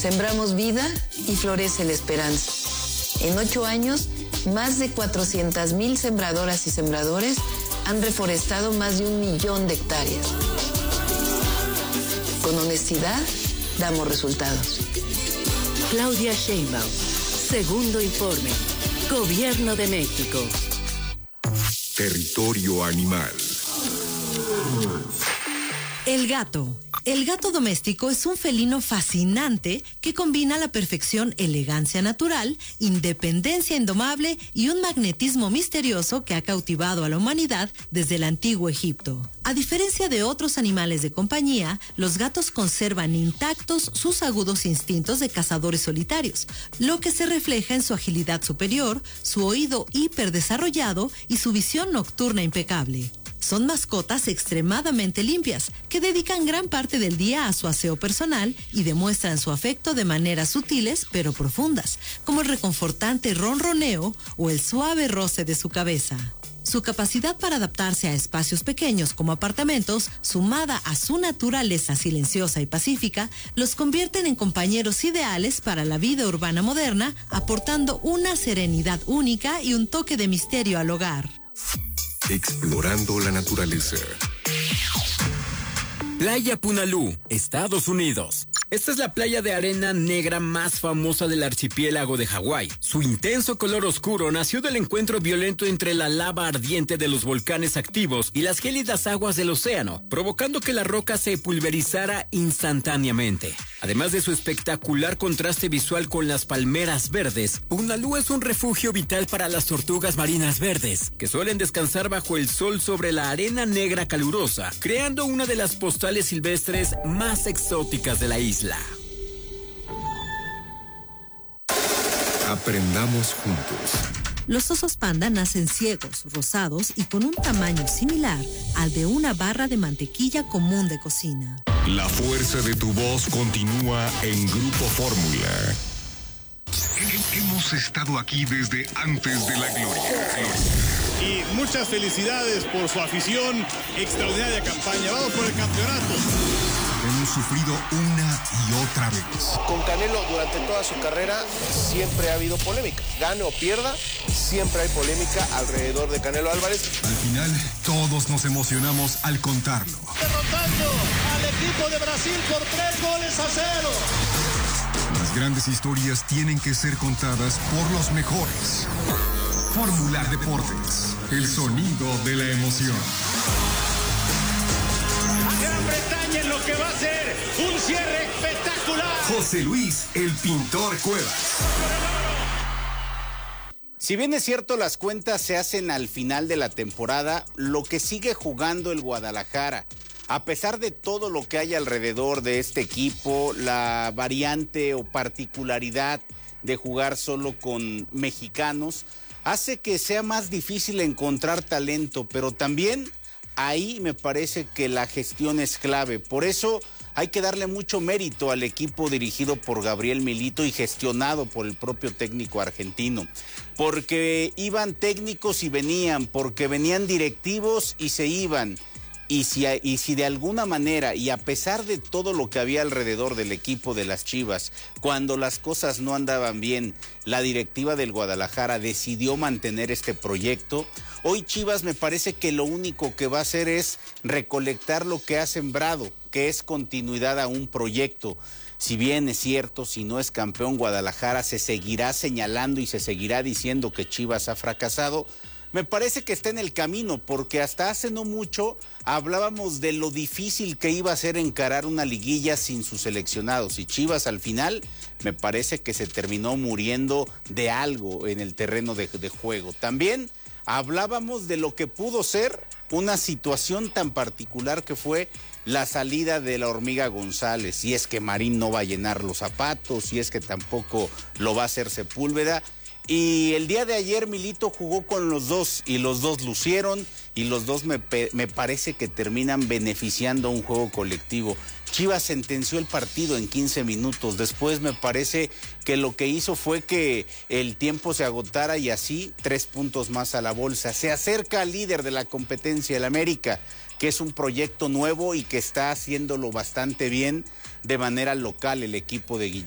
Sembramos vida y florece la esperanza. En 8 años, más de 400,000 sembradoras y sembradores han reforestado más de 1 millón de hectáreas. Con honestidad, damos resultados. Claudia Sheinbaum, segundo informe. Gobierno de México. Territorio animal. El gato. El gato doméstico es un felino fascinante que combina a la perfección elegancia natural, independencia indomable y un magnetismo misterioso que ha cautivado a la humanidad desde el antiguo Egipto. A diferencia de otros animales de compañía, los gatos conservan intactos sus agudos instintos de cazadores solitarios, lo que se refleja en su agilidad superior, su oído hiperdesarrollado y su visión nocturna impecable. Son mascotas extremadamente limpias, que dedican gran parte del día a su aseo personal y demuestran su afecto de maneras sutiles pero profundas, como el reconfortante ronroneo o el suave roce de su cabeza. Su capacidad para adaptarse a espacios pequeños como apartamentos, sumada a su naturaleza silenciosa y pacífica, los convierten en compañeros ideales para la vida urbana moderna, aportando una serenidad única y un toque de misterio al hogar. Explorando la naturaleza. Playa Punalú, Estados Unidos. Esta es la playa de arena negra más famosa del archipiélago de Hawái. Su intenso color oscuro nació del encuentro violento entre la lava ardiente de los volcanes activos y las gélidas aguas del océano, provocando que la roca se pulverizara instantáneamente. Además de su espectacular contraste visual con las palmeras verdes, Punalú es un refugio vital para las tortugas marinas verdes, que suelen descansar bajo el sol sobre la arena negra calurosa, creando una de las postales silvestres más exóticas de la isla. Aprendamos juntos. Los osos panda nacen ciegos, rosados y con un tamaño similar al de una barra de mantequilla común de cocina. La fuerza de tu voz continúa en Grupo Fórmula. Hemos estado aquí desde antes de la gloria. Y muchas felicidades por su afición, extraordinaria campaña. Vamos por el campeonato. Hemos sufrido una y otra vez. Con Canelo durante toda su carrera siempre ha habido polémica. Gane o pierda, siempre hay polémica alrededor de Canelo Álvarez. Al final, todos nos emocionamos al contarlo. Derrotando al equipo de Brasil por 3-0. Las grandes historias tienen que ser contadas por los mejores. Fórmula Deportes, el sonido de la emoción. Gran Bretaña en lo que va a ser un cierre espectacular. José Luis, el pintor Cuevas. Si bien es cierto, las cuentas se hacen al final de la temporada, lo que sigue jugando el Guadalajara, a pesar de todo lo que hay alrededor de este equipo, la variante o particularidad de jugar solo con mexicanos, hace que sea más difícil encontrar talento, pero también ahí me parece que la gestión es clave. Por eso hay que darle mucho mérito al equipo dirigido por Gabriel Milito y gestionado por el propio técnico argentino. Porque iban técnicos y venían, porque venían directivos y se iban. Y si de alguna manera, y a pesar de todo lo que había alrededor del equipo de las Chivas, cuando las cosas no andaban bien, la directiva del Guadalajara decidió mantener este proyecto. Hoy Chivas me parece que lo único que va a hacer es recolectar lo que ha sembrado, que es continuidad a un proyecto. Si bien es cierto, si no es campeón Guadalajara, se seguirá señalando y se seguirá diciendo que Chivas ha fracasado. Me parece que está en el camino, porque hasta hace no mucho hablábamos de lo difícil que iba a ser encarar una liguilla sin sus seleccionados. Y Chivas al final me parece que se terminó muriendo de algo en el terreno de juego. También hablábamos de lo que pudo ser una situación tan particular que fue la salida de la Hormiga González. Si es que Marín no va a llenar los zapatos, si es que tampoco lo va a hacer Sepúlveda. Y el día de ayer Milito jugó con los dos y los dos lucieron y los dos me parece que terminan beneficiando a un juego colectivo. Chivas sentenció el partido en 15 minutos, después me parece que lo que hizo fue que el tiempo se agotara y así 3 puntos más a la bolsa. Se acerca al líder de la competencia, el América, que es un proyecto nuevo y que está haciéndolo bastante bien de manera local el equipo de Guillermo.